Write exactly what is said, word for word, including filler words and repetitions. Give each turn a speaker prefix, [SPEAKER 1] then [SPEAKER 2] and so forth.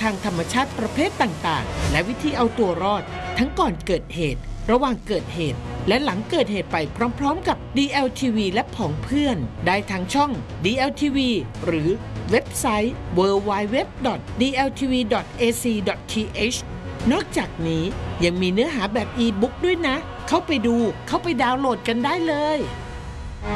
[SPEAKER 1] ทางธรรมชาติประเภทต่างๆและวิธีเอาตัวรอดทั้งก่อนเกิดเหตุระหว่างเกิดเหตุและหลังเกิดเหตุไปพร้อมๆกับ ดี แอล ที วี และผองเพื่อนได้ทางช่อง ดี แอล ที วี หรือเว็บไซต์ ดับเบิลยู ดับเบิลยู ดับเบิลยู ดอท ดี แอล ที วี ดอท เอ ซี ดอท ที เอช นอกจากนี้ยังมีเนื้อหาแบบอีบุ๊กด้วยนะเข้าไปดูเข้าไปดาวน์โหลดกันได้เลย